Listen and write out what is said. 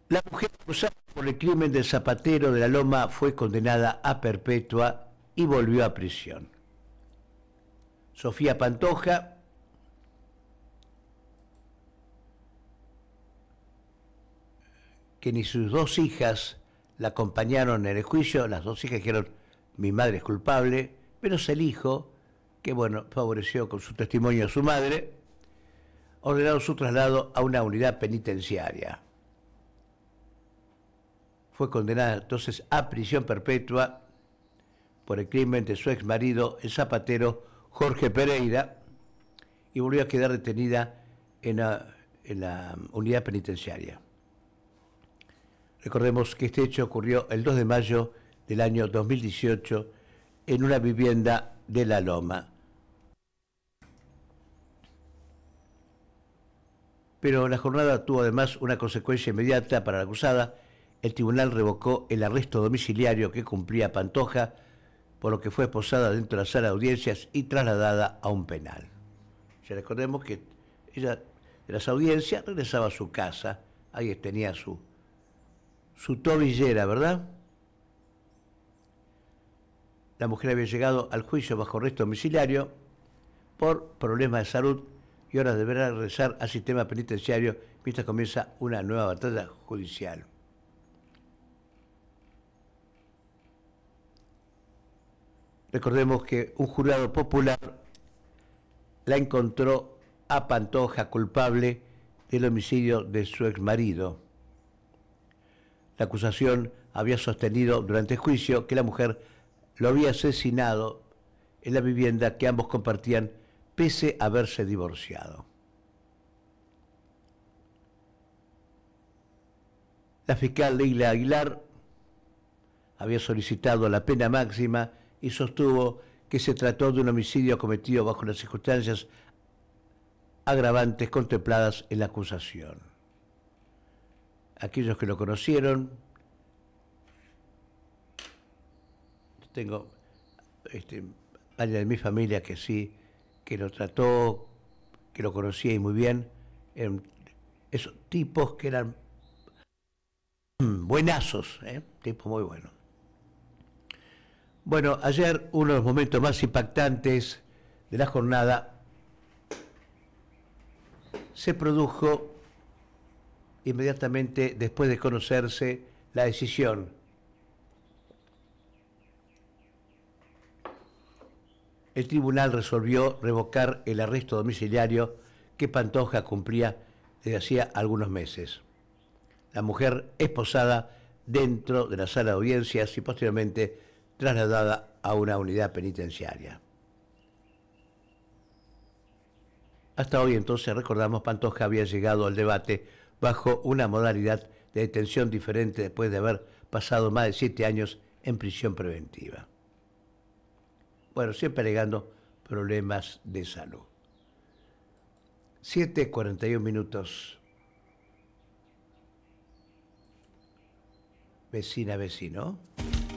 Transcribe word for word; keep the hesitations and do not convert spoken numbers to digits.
La mujer acusada por el crimen del zapatero de la Loma fue condenada a perpetua y volvió a prisión. Sofía Pantoja, que ni sus dos hijas la acompañaron en el juicio, las dos hijas dijeron, mi madre es culpable, menos el hijo, que bueno, favoreció con su testimonio a su madre, ordenaron su traslado a una unidad penitenciaria. Fue condenada entonces a prisión perpetua por el crimen de su exmarido, el zapatero Jorge Pereira, y volvió a quedar detenida en la, en la unidad penitenciaria. Recordemos que este hecho ocurrió el dos de mayo del año dos mil dieciocho en una vivienda de La Loma. Pero la jornada tuvo además una consecuencia inmediata para la acusada. El tribunal revocó el arresto domiciliario que cumplía Pantoja, por lo que fue esposada dentro de la sala de audiencias y trasladada a un penal. Ya recordemos que ella de las audiencias regresaba a su casa, ahí tenía su, su tobillera, ¿verdad? La mujer había llegado al juicio bajo arresto domiciliario por problemas de salud y ahora deberá regresar al sistema penitenciario mientras comienza una nueva batalla judicial. Recordemos que un jurado popular la encontró a Pantoja culpable del homicidio de su exmarido. La acusación había sostenido durante el juicio que la mujer lo había asesinado en la vivienda que ambos compartían pese a haberse divorciado. La fiscal Leila Aguilar había solicitado la pena máxima y sostuvo que se trató de un homicidio cometido bajo las circunstancias agravantes contempladas en la acusación. Aquellos que lo conocieron, tengo este, alguien de mi familia que sí, que lo trató, que lo conocía y muy bien, eran esos tipos que eran buenazos, ¿eh? Tipos muy buenos. Bueno, ayer uno de los momentos más impactantes de la jornada se produjo inmediatamente después de conocerse la decisión. El tribunal resolvió revocar el arresto domiciliario que Pantoja cumplía desde hacía algunos meses. La mujer esposada dentro de la sala de audiencias y posteriormente trasladada a una unidad penitenciaria. Hasta hoy entonces, recordamos, Pantoja había llegado al debate bajo una modalidad de detención diferente después de haber pasado más de siete años en prisión preventiva. Bueno, siempre alegando problemas de salud. siete cuarenta y uno minutos. Vecina, vecino.